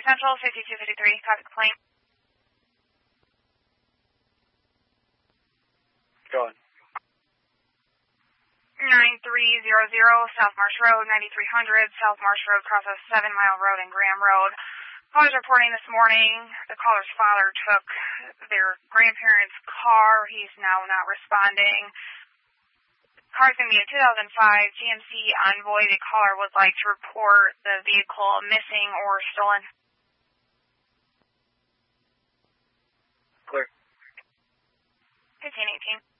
Central, 5253, copy complaint. Go on. 9300 South Marsh Road, 9300 South Marsh Road, crosses 7 Mile Road and Graham Road. Caller's reporting this morning the caller's father took their grandparents' car. He's now not responding. Car's going to be a 2005 GMC Envoy. The caller would like to report the vehicle missing or stolen. Clear. 1518.